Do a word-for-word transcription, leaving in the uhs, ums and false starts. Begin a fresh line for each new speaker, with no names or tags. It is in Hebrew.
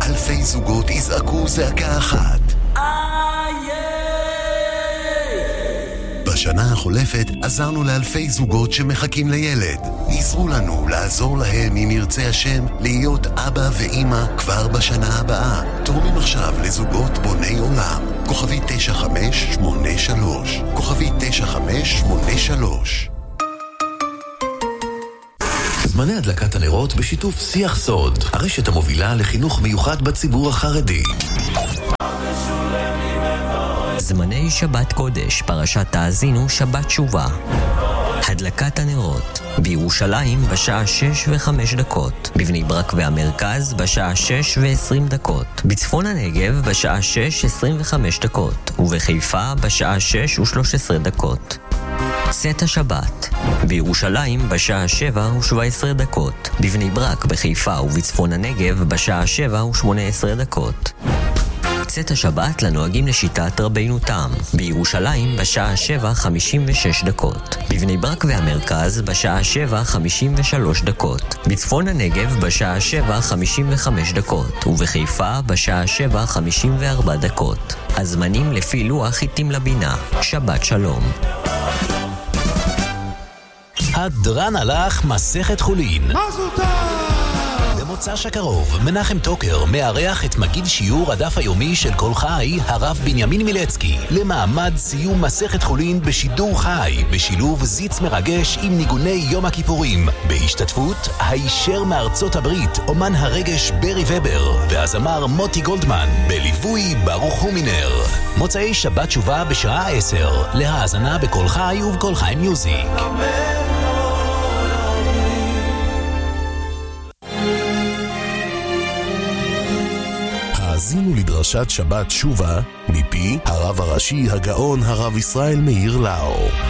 אלפי זוגות יזעקו זעקה אחת. בשנה החולפת עזרנו לאלפי זוגות שמחכים לילד. עזרו לנו לעזור להם, אם ירצה השם, להיות אבא ואמא כבר בשנה הבאה. תורמים עכשיו לזוגות בוני עולם. כוכבי תשע חמש שמונה שלוש. כוכבי תשע חמש שמונה שלוש.
זמני הדלקת הנרות בשיתוף שיח סוד, הרשת המובילה לחינוך מיוחד בציבור החרדי.
זמני שבת קודש, פרשת תאזינו, שבת תשובה. הדלקת הנרות בירושלים בשעה שש וחמש דקות, בבני ברק והמרכז בשעה שש ועשרים דקות, בצפון הנגב בשעה שש עשרים וחמש דקות, ובחיפה בשעה שש ושלוש עשרה דקות. צאת השבת בירושלים בשעה שבע ושבע עשרה דקות, בבני ברק, בחיפה ובצפון הנגב בשעה שבע ושמונה עשרה דקות. צאת השבת לנוהגים לשיטת רבינו תם בירושלים בשעה שבע חמישים ושש דקות, בבני ברק והמרכז בשעה שבע חמישים ושלוש דקות, בצפון הנגב בשעה שבע חמישים וחמש דקות, ובחיפה בשעה שבע חמישים וארבע דקות. הזמנים לפי לוח חיטים לבינה. שבת שלום.
הדרן הלך מסכת חולין. במוצ"ש הקרוב מנחם טוקר מארח את מגיד שיעור הדף היומי של כל חי, הרב בנימין מילצקי, למעמד סיום מסכת חולין בשידור חי, בשילוב זיץ מרגש עם ניגוני יום הכיפורים, בהשתתפות הישר מארצות הברית אומן הרגש ברי ובר והזמר מוטי גולדמן, בליווי ברוך הומינר. מוצאי שבת תשובה בשעה עשר, להאזנה בכל חי ובכל חי מיוזיק.
האזינו לדרשת שבת תשובה מפי הרב הראשי הגאון הרב ישראל מאיר לאו.